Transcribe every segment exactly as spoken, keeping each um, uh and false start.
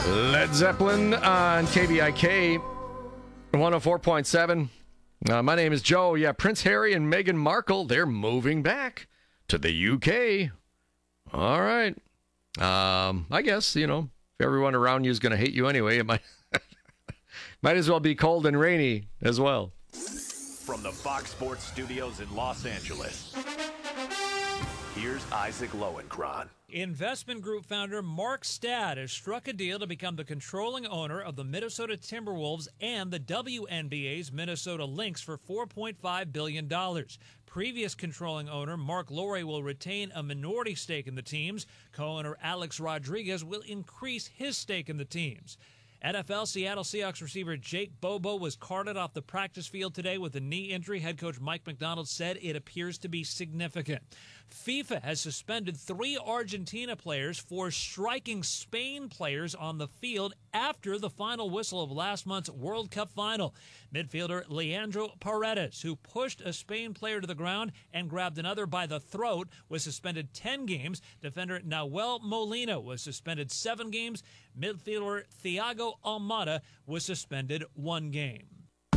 Led Zeppelin on K V I K one oh four point seven. Uh, my name is Joe. Yeah, Prince Harry and Meghan Markle, they're moving back to the U K. All right. Um, I guess, you know, if everyone around you is going to hate you anyway, it might, might as well be cold and rainy as well. From the Fox Sports Studios in Los Angeles, here's Isaac Lowenkron. Investment Group founder Mark Stad has struck a deal to become the controlling owner of the Minnesota Timberwolves and the W N B A's Minnesota Lynx for four point five billion dollars. Previous controlling owner Mark Lowry will retain a minority stake in the teams. Co-owner Alex Rodriguez will increase his stake in the teams. N F L Seattle Seahawks receiver Jake Bobo was carted off the practice field today with a knee injury. Head coach Mike McDonald said it appears to be significant. FIFA has suspended three Argentina players for striking Spain players on the field after the final whistle of last month's World Cup final. Midfielder Leandro Paredes, who pushed a Spain player to the ground and grabbed another by the throat, was suspended ten games. Defender Nahuel Molina was suspended seven games. Midfielder Thiago Almada was suspended one game.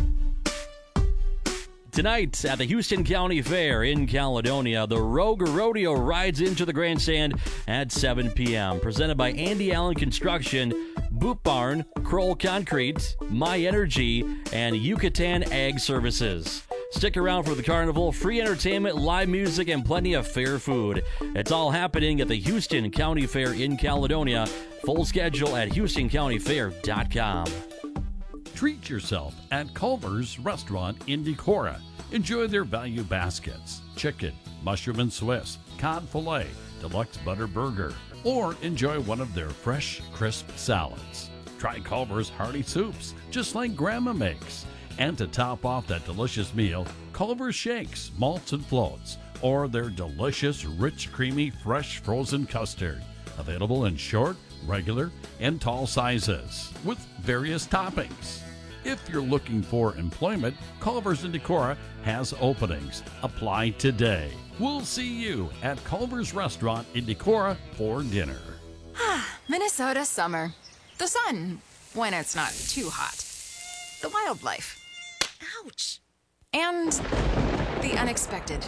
Tonight at the Houston County Fair in Caledonia, the Rogue Rodeo rides into the grandstand at seven p.m. Presented by Andy Allen Construction, Boot Barn, Kroll Concrete, My Energy, and Yucatan Ag Services. Stick around for the carnival, free entertainment, live music, and plenty of fair food. It's all happening at the Houston County Fair in Caledonia. Full schedule at houston county fair dot com. Treat yourself at Culver's Restaurant in Decorah. Enjoy their value baskets, chicken, mushroom and Swiss, cod fillet, deluxe butter burger, or enjoy one of their fresh, crisp salads. Try Culver's hearty soups, just like Grandma makes. And to top off that delicious meal, Culver's shakes, malts and floats, or their delicious, rich, creamy, fresh frozen custard. Available in short, regular, and tall sizes, with various toppings. If you're looking for employment, Culver's in Decorah has openings. Apply today. We'll see you at Culver's Restaurant in Decorah for dinner. Minnesota summer. The sun, when it's not too hot. The wildlife. Ouch. And the unexpected.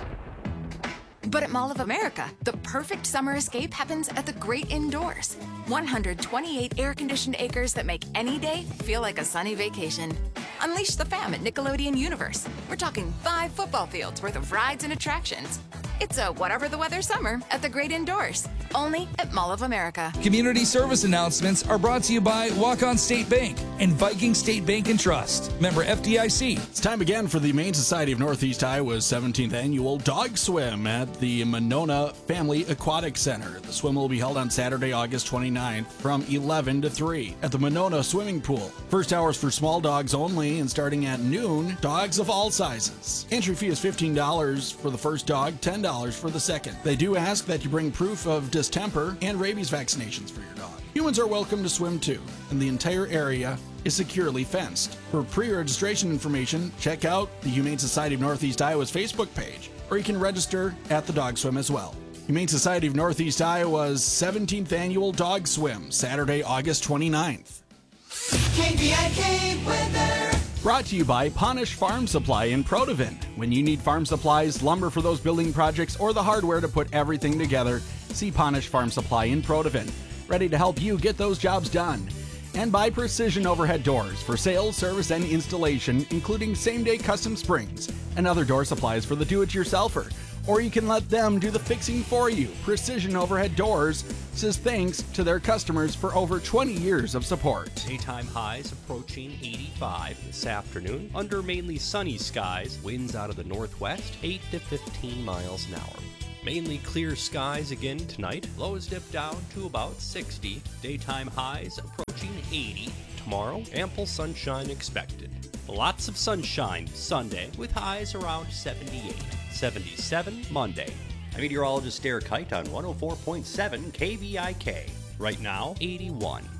But at Mall of America, the perfect summer escape happens at the great indoors. one hundred twenty-eight air-conditioned acres that make any day feel like a sunny vacation. Unleash the fam at Nickelodeon Universe. We're talking five football fields worth of rides and attractions. It's a whatever the weather summer at the great indoors. Only at Mall of America. Community service announcements are brought to you by Walk-On State Bank and Viking State Bank and Trust. Member F D I C. It's time again for the Humane Society of Northeast Iowa's seventeenth annual Dog Swim at the Monona Family Aquatic Center. The swim will be held on Saturday, August twenty-ninth from eleven to three at the Monona Swimming Pool. First hours for small dogs only, and starting at noon, dogs of all sizes. Entry fee is fifteen dollars for the first dog, ten dollars for the second. They do ask that you bring proof of distemper and rabies vaccinations for your dog. Humans are welcome to swim too, and the entire area is securely fenced. For pre-registration information, check out the Humane Society of Northeast Iowa's Facebook page, or you can register at the Dog Swim as well. Humane Society of Northeast Iowa's seventeenth annual Dog Swim, Saturday, August twenty-ninth. K V I K weather. Brought to you by Ponish Farm Supply in Protivin. When you need farm supplies, lumber for those building projects, or the hardware to put everything together, see Ponish Farm Supply in Protivin. Ready to help you get those jobs done. And by Precision Overhead Doors for sales, service, and installation, including same-day custom springs and other door supplies for the do-it-yourselfer. Or you can let them do the fixing for you. Precision Overhead Doors says thanks to their customers for over twenty years of support. Daytime highs approaching eighty-five this afternoon under mainly sunny skies. Winds out of the northwest, eight to fifteen miles an hour. Mainly clear skies again tonight. Lows dip down to about sixty. Daytime highs approaching eighty. Tomorrow, ample sunshine expected. Lots of sunshine Sunday with highs around seventy-eight. seventy-seven Monday. I'm meteorologist Derek Height on one oh four point seven K V I K. Right now, eighty-one.